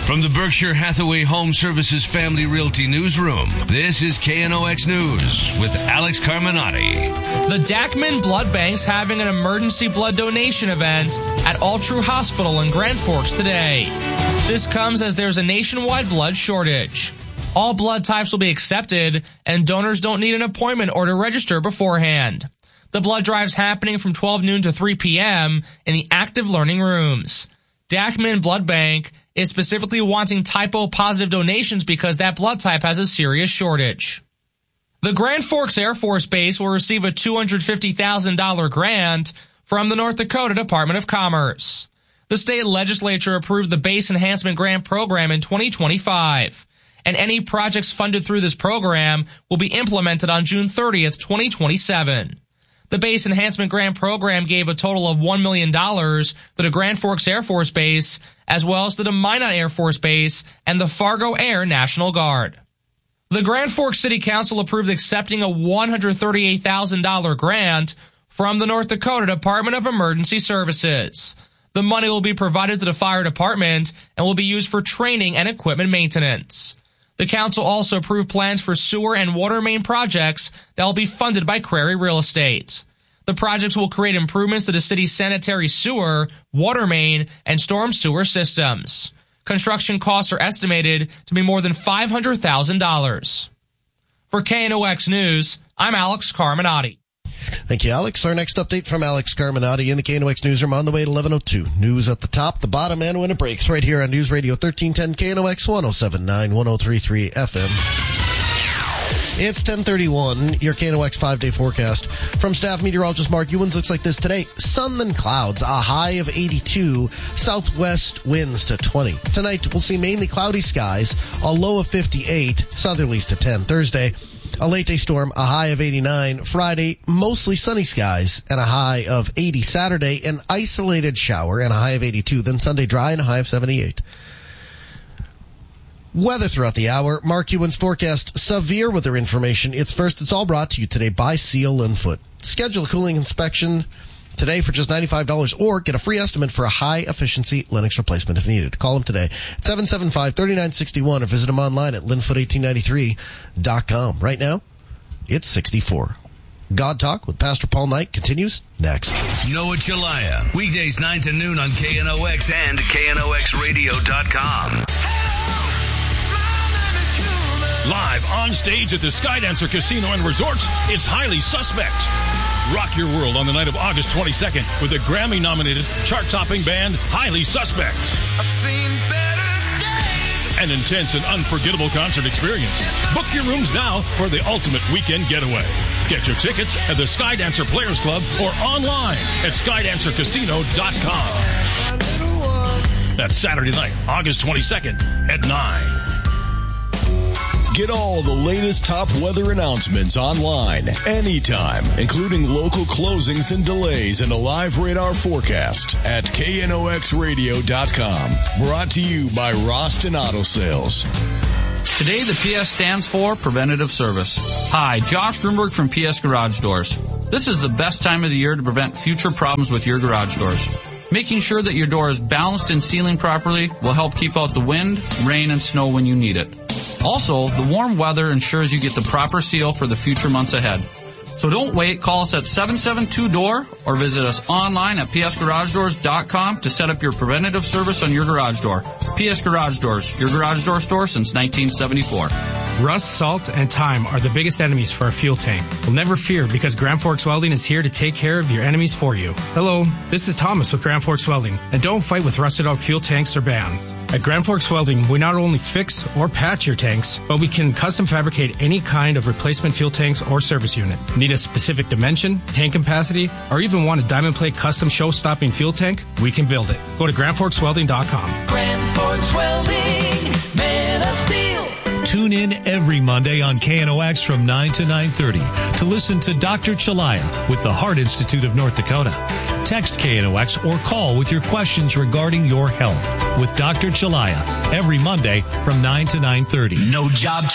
From the Berkshire Hathaway Home Services Family Realty Newsroom, this is KNOX News with Alex Carminati. The Dachman Blood Bank's having an emergency blood donation event at All True Hospital in Grand Forks today. This comes as there's a nationwide blood shortage. All blood types will be accepted, and donors don't need an appointment or to register beforehand. The blood drive's happening from 12 noon to 3 p.m. in the active learning rooms. Dachman Blood Bank is specifically wanting type O positive donations because that blood type has a serious shortage. The Grand Forks Air Force Base will receive a $250,000 grant from the North Dakota Department of Commerce. The state legislature approved the Base Enhancement Grant Program in 2025, and any projects funded through this program will be implemented on June 30th, 2027. The Base Enhancement Grant Program gave a total of $1 million to the Grand Forks Air Force Base, as well as to the Minot Air Force Base and the Fargo Air National Guard. The Grand Forks City Council approved accepting a $138,000 grant from the North Dakota Department of Emergency Services. The money will be provided to the fire department and will be used for training and equipment maintenance. The council also approved plans for sewer and water main projects that will be funded by Crary Real Estate. The projects will create improvements to the city's sanitary sewer, water main, and storm sewer systems. Construction costs are estimated to be more than $500,000. For KNOX News, I'm Alex Carminati. Thank you, Alex. Our next update from Alex Carminati in the KNOX Newsroom on the way at 11:02. News at the top, the bottom, and when it breaks right here on News Radio 1310 KNOX 107.9, 103.3 FM. It's 10:31, your KNOX 5-day forecast. From staff meteorologist Mark Ewens, looks like this today. Sun then clouds, a high of 82, southwest winds to 20. Tonight, we'll see mainly cloudy skies, a low of 58, southerlies to 10. Thursday, a late-day storm, a high of 89. Friday, mostly sunny skies and a high of 80. Saturday, an isolated shower and a high of 82. Then Sunday, dry and a high of 78. Weather throughout the hour. Mark Ewens forecast severe weather information. It's all brought to you today by Seal Linfoot. Schedule a cooling inspection today for just $95 or get a free estimate for a high-efficiency Lennox replacement if needed. Call them today at 775-3961 or visit them online at linfoot1893.com. Right now, it's 64. God Talk with Pastor Paul Knight continues next. Noah Chalaya, weekdays 9 to noon on KNOX and KNOXradio.com. Live on stage at the Skydancer Casino and Resorts, it's Highly Suspect. Rock your world on the night of August 22nd with the Grammy-nominated, chart-topping band Highly Suspect. I've seen better days. An intense and unforgettable concert experience. Book your rooms now for the ultimate weekend getaway. Get your tickets at the Skydancer Players Club or online at SkydancerCasino.com. That's Saturday night, August 22nd at 9. Get all the latest top weather announcements online, anytime, including local closings and delays and a live radar forecast at KNOXradio.com. Brought to you by Roston Auto Sales. Today, the PS stands for Preventative Service. Hi, Josh Grunberg from PS Garage Doors. This is the best time of the year to prevent future problems with your garage doors. Making sure that your door is balanced and sealing properly will help keep out the wind, rain, and snow when you need it. Also, the warm weather ensures you get the proper seal for the future months ahead. So don't wait. Call us at 772-DOOR or visit us online at psgaragedoors.com to set up your preventative service on your garage door. PS Garage Doors, your garage door store since 1974. Rust, salt, and time are the biggest enemies for a fuel tank. Well, never fear, because Grand Forks Welding is here to take care of your enemies for you. Hello, this is Thomas with Grand Forks Welding, and don't fight with rusted out fuel tanks or bands. At Grand Forks Welding, we not only fix or patch your tanks, but we can custom fabricate any kind of replacement fuel tanks or service unit. Need a specific dimension, tank capacity, or even want a diamond plate custom show-stopping fuel tank? We can build it. Go to GrandForksWelding.com. Grand Forks Welding, man of steel. Tune in every Monday on KNOX from 9 to 9:30 to listen to Dr. Chalaya with the Heart Institute of North Dakota. Text KNOX or call with your questions regarding your health with Dr. Chalaya every Monday from 9 to 9:30. No job